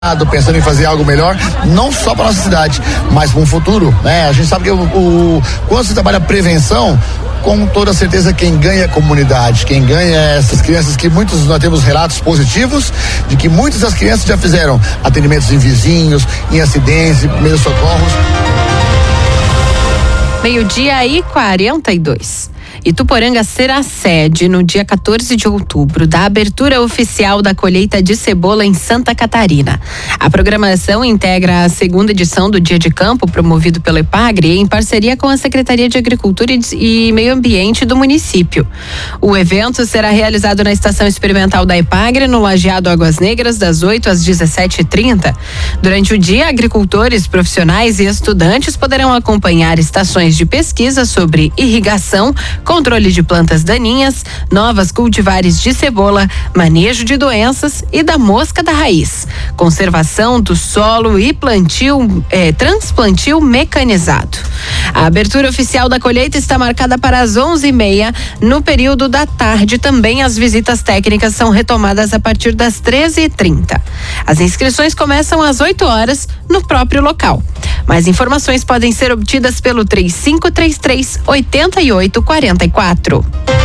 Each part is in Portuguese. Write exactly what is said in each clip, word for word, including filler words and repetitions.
pensando em fazer algo melhor, não só para nossa cidade, mas para um futuro, né? A gente sabe que o, o, quando se trabalha prevenção, com toda certeza quem ganha é a comunidade, quem ganha é essas crianças que muitos, nós temos relatos positivos de que muitas das crianças já fizeram atendimentos em vizinhos, em acidentes, em primeiros socorros. Meio-dia e quarenta e dois. Ituporanga será sede no dia quatorze de outubro da abertura oficial da colheita de cebola em Santa Catarina. A programação integra a segunda edição do Dia de Campo, promovido pelo EPAGRE, em parceria com a Secretaria de Agricultura e Meio Ambiente do município. O evento será realizado na Estação Experimental da EPAGRE, no Lajeado Águas Negras, das oito às dezessete e trinta. Durante o dia, agricultores, profissionais e estudantes poderão acompanhar estações de pesquisa sobre irrigação, controle de plantas daninhas, novas cultivares de cebola, manejo de doenças e da mosca da raiz, conservação do solo e plantio, eh, transplantio mecanizado. A abertura oficial da colheita está marcada para as onze e meia. No período da tarde, também as visitas técnicas são retomadas a partir das treze e trinta. As inscrições começam às oito horas no próprio local. Mais informações podem ser obtidas pelo três cinco três três, oito oito quatro quatro.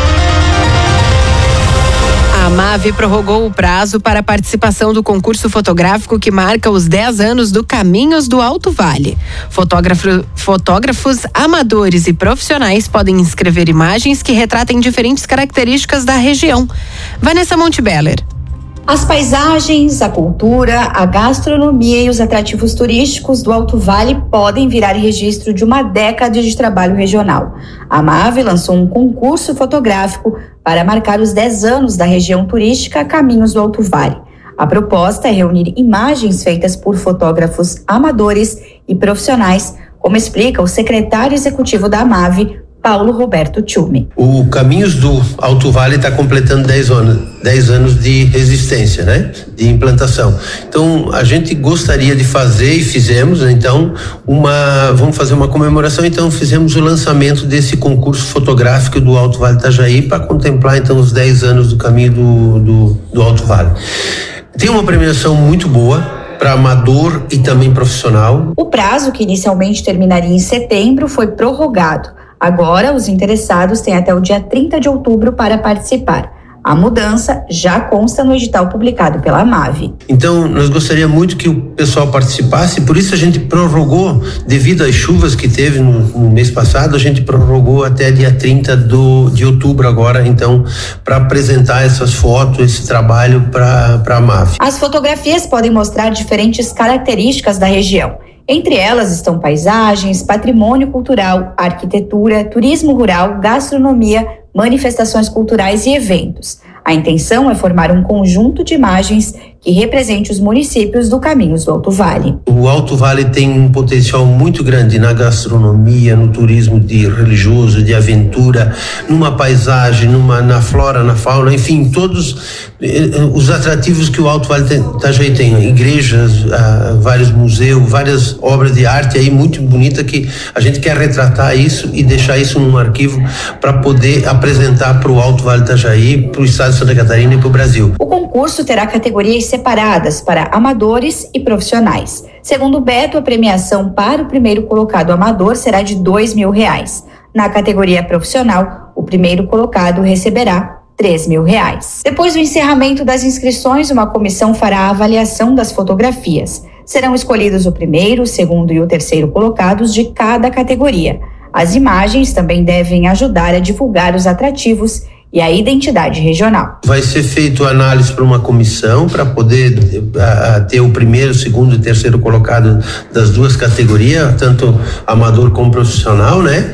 A Amave prorrogou o prazo para a participação do concurso fotográfico que marca os dez anos do Caminhos do Alto Vale. Fotógrafo, fotógrafos amadores e profissionais podem inscrever imagens que retratem diferentes características da região. Vanessa Montebeller. As paisagens, a cultura, a gastronomia e os atrativos turísticos do Alto Vale podem virar registro de uma década de trabalho regional. A Amave lançou um concurso fotográfico para marcar os dez anos da região turística Caminhos do Alto Vale. A proposta é reunir imagens feitas por fotógrafos amadores e profissionais, como explica o secretário executivo da Amave, Paulo Roberto Tchume. O Caminhos do Alto Vale está completando dez anos, dez anos de resistência, né? De implantação. Então, a gente gostaria de fazer e fizemos, então, uma, vamos fazer uma comemoração, então fizemos o lançamento desse concurso fotográfico do Alto Vale Itajaí para contemplar, então, os dez anos do Caminho do, do, do Alto Vale. Tem uma premiação muito boa para amador e também profissional. O prazo, que inicialmente terminaria em setembro, foi prorrogado. Agora, os interessados têm até o dia trinta de outubro para participar. A mudança já consta no edital publicado pela Amave. Então, nós gostaríamos muito que o pessoal participasse, por isso a gente prorrogou, devido às chuvas que teve no, no mês passado, a gente prorrogou até dia trinta de outubro agora, então, para apresentar essas fotos, esse trabalho para a Amave. As fotografias podem mostrar diferentes características da região. Entre elas estão paisagens, patrimônio cultural, arquitetura, turismo rural, gastronomia, manifestações culturais e eventos. A intenção é formar um conjunto de imagens que represente os municípios do Caminhos do Alto Vale. O Alto Vale tem um potencial muito grande na gastronomia, no turismo de religioso, de aventura, numa paisagem, numa, na flora, na fauna, enfim, todos eh, os atrativos que o Alto Vale Itajaí tem, igrejas, ah, vários museus, várias obras de arte aí muito bonita que a gente quer retratar isso e deixar isso num arquivo para poder apresentar para o Alto Vale Itajaí, para o estado de Santa Catarina e para o Brasil. O concurso terá categorias separadas para amadores e profissionais. Segundo o Beto, a premiação para o primeiro colocado amador será de dois mil reais. Na categoria profissional, o primeiro colocado receberá três mil reais. Depois do encerramento das inscrições, uma comissão fará a avaliação das fotografias. Serão escolhidos o primeiro, o segundo e o terceiro colocados de cada categoria. As imagens também devem ajudar a divulgar os atrativos e a identidade regional. Vai ser feito análise para uma comissão para poder a, a, ter o primeiro, segundo e terceiro colocado das duas categorias, tanto amador como profissional, né?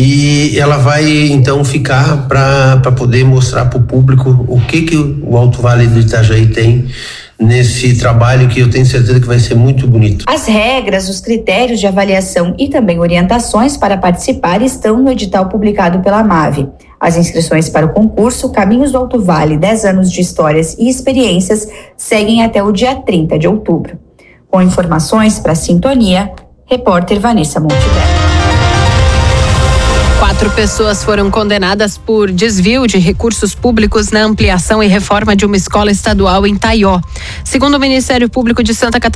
E ela vai então ficar para poder mostrar para o público o que que o Alto Vale do Itajaí tem nesse trabalho, que eu tenho certeza que vai ser muito bonito. As regras, os critérios de avaliação e também orientações para participar estão no edital publicado pela Amave. As inscrições para o concurso Caminhos do Alto Vale, dez anos de histórias e experiências, seguem até o dia trinta de outubro. Com informações para a Sintonia, repórter Vanessa Montebeller. Quatro pessoas foram condenadas por desvio de recursos públicos na ampliação e reforma de uma escola estadual em Taió. Segundo o Ministério Público de Santa Catarina,